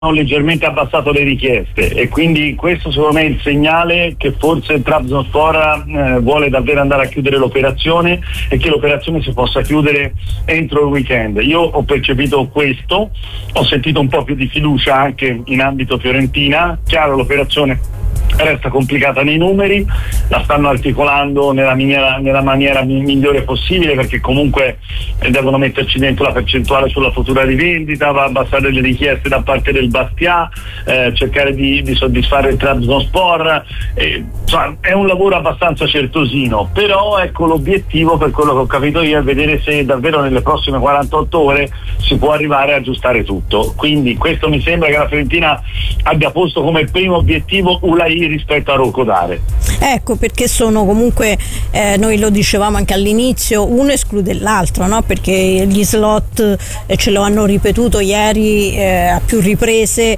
leggermente abbassato le richieste, e quindi questo secondo me è il segnale che forse il Trabzonspor vuole davvero andare a chiudere l'operazione e che l'operazione si possa chiudere entro il weekend. Io ho percepito questo, ho sentito un po' più di fiducia anche in ambito Fiorentina. Chiaro, l'operazione resta complicata nei numeri, la stanno articolando nella maniera migliore possibile, perché comunque devono metterci dentro la percentuale sulla futura rivendita, va a abbassare le richieste da parte del Bastia, cercare di soddisfare il Trabzonspor, insomma, è un lavoro abbastanza certosino, però ecco, l'obiettivo, per quello che ho capito io, è vedere se davvero nelle prossime 48 ore si può arrivare a aggiustare tutto. Quindi questo mi sembra che la Fiorentina abbia posto come primo obiettivo Ulai rispetto a Rocco Dare. Ecco, perché sono comunque, noi lo dicevamo anche all'inizio, uno esclude l'altro, no? Perché gli slot ce lo hanno ripetuto ieri a più riprese,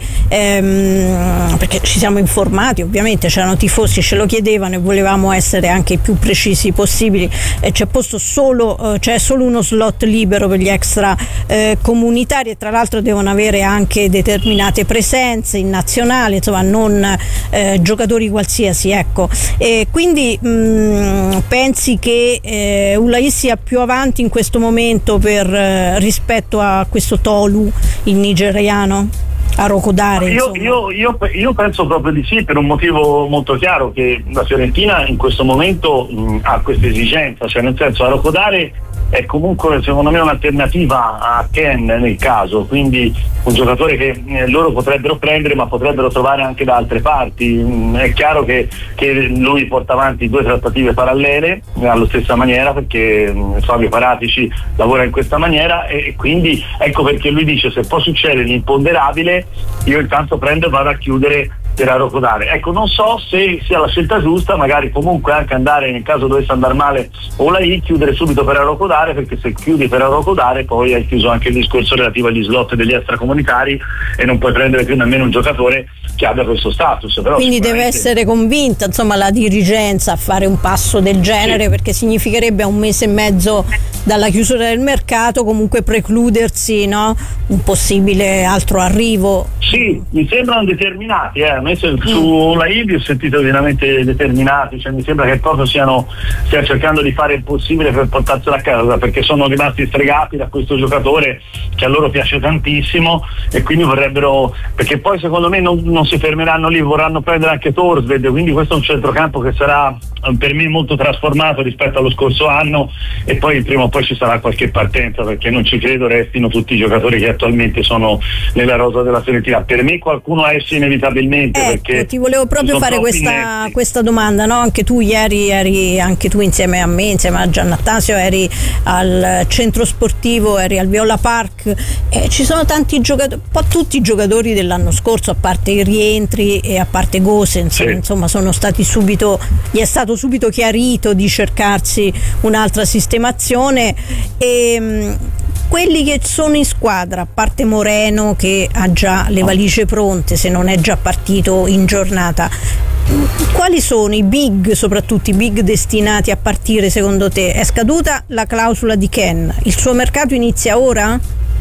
perché ci siamo informati, ovviamente c'erano tifosi, ce lo chiedevano e volevamo essere anche i più precisi possibili. C'è solo uno slot libero per gli extra comunitari, e tra l'altro devono avere anche determinate presenze in nazionale, insomma non giocatori qualsiasi, ecco. E quindi pensi che Ulai sia più avanti in questo momento rispetto a questo Tolu, il nigeriano, a Rocco Dare? Io penso proprio di sì, per un motivo molto chiaro, che la Fiorentina in questo momento ha questa esigenza, cioè nel senso, a Rocco Dare è comunque secondo me un'alternativa a Ken nel caso, quindi un giocatore che loro potrebbero prendere, ma potrebbero trovare anche da altre parti. È chiaro che lui porta avanti 2 trattative parallele alla stessa maniera, perché Fabio Paratici lavora in questa maniera, e quindi ecco perché lui dice: se può succedere l'imponderabile, io intanto prendo e vado a chiudere per Rocco Dare. Ecco, non so se sia la scelta giusta, magari comunque anche andare, nel caso dovesse andare male Ulai, chiudere subito per Rocco Dare, perché se chiudi per Rocco Dare poi hai chiuso anche il discorso relativo agli slot degli extracomunitari e non puoi prendere più nemmeno un giocatore che abbia questo status. Però quindi deve essere convinta, insomma, la dirigenza a fare un passo del genere, sì, perché significherebbe a un mese e mezzo dalla chiusura del mercato comunque precludersi, no? Un possibile altro arrivo. Sì, mi sembrano determinati, su Ulai ho sentito veramente determinati, cioè mi sembra che proprio stiano cercando di fare il possibile per portarsela a casa, perché sono rimasti stregati da questo giocatore che a loro piace tantissimo, e quindi vorrebbero, perché poi secondo me non si fermeranno lì, vorranno prendere anche Torsved, quindi questo è un centrocampo che sarà per me molto trasformato rispetto allo scorso anno, e poi prima o poi ci sarà qualche partenza, perché non ci credo restino tutti i giocatori che attualmente sono nella rosa della Fiorentina. Per me qualcuno esce inevitabilmente, perché ti volevo proprio fare questa domanda, no? Anche tu ieri eri, anche tu insieme a me, insieme a Giannattasio, eri al centro sportivo, eri al Viola Park, ci sono tanti giocatori, un po' tutti i giocatori dell'anno scorso, a parte i rientri e a parte Gosens, sì, insomma gli è stato subito chiarito di cercarsi un'altra sistemazione, e quelli che sono in squadra, a parte Moreno che ha già le valigie pronte se non è già partito in giornata, quali sono i big, soprattutto i big destinati a partire secondo te? È scaduta la clausola di Ken, il suo mercato inizia ora?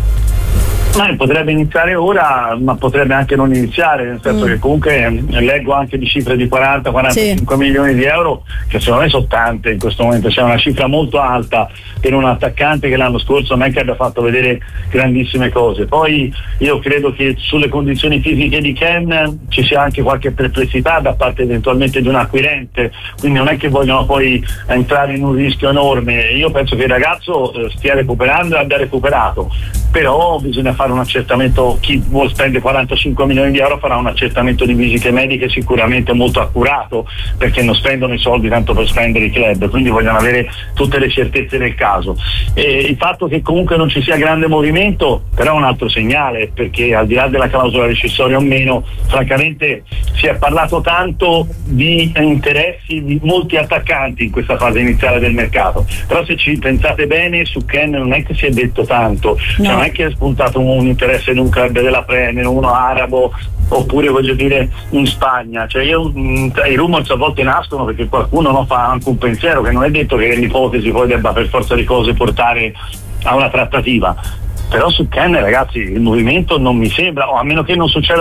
Potrebbe iniziare ora, ma potrebbe anche non iniziare, nel senso che comunque leggo anche di cifre di 40-45 sì, milioni di euro, che secondo me sono tante in questo momento, c'è una cifra molto alta per un attaccante che l'anno scorso non è che abbia fatto vedere grandissime cose. Poi io credo che sulle condizioni fisiche di Ken ci sia anche qualche perplessità da parte eventualmente di un acquirente, quindi non è che vogliono poi entrare in un rischio enorme. Io penso che il ragazzo stia recuperando e abbia recuperato, però bisogna fare un accertamento. Chi vuol spendere 45 milioni di euro farà un accertamento di visite mediche sicuramente molto accurato, perché non spendono i soldi tanto per spendere i club, quindi vogliono avere tutte le certezze del caso. E il fatto che comunque non ci sia grande movimento però è un altro segnale, perché al di là della clausola rescissoria o meno, francamente si è parlato tanto di interessi di molti attaccanti in questa fase iniziale del mercato, però se ci pensate bene su Ken non è che si è detto tanto, no, cioè non è che è spuntato un interesse in un club della Premier, uno arabo, oppure voglio dire in Spagna, cioè i rumors a volte nascono perché qualcuno fa anche un pensiero, che non è detto che l'ipotesi poi debba per forza di cose portare a una trattativa, però su Ken, ragazzi, il movimento non mi sembra, o a meno che non succeda